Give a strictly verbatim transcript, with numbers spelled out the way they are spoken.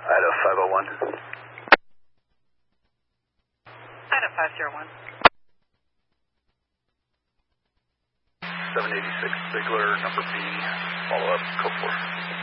Idaho five oh one. Idaho five zero one. seven eighty-six Bigler, number B, follow up, code four.